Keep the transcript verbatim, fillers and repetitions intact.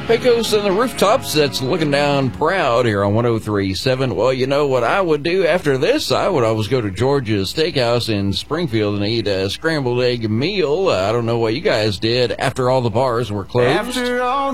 Pecos and the Rooftops, that's looking down proud here on one oh three point seven. Well, you know what I would do after this? I would always go to George's Steakhouse in Springfield and eat a scrambled egg meal. Uh, I don't know what you guys did after all the bars were closed. After all